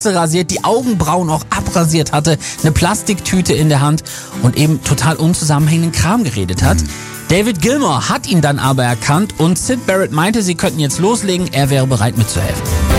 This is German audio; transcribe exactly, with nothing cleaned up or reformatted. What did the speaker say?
rasiert, die Augenbrauen auch abrasiert hatte, eine Plastiktüte in der Hand und eben total unzusammenhängenden Kram geredet hat. Mhm. David Gilmour hat ihn dann aber erkannt und Syd Barrett meinte, sie könnten jetzt loslegen, er wäre bereit mitzuhelfen.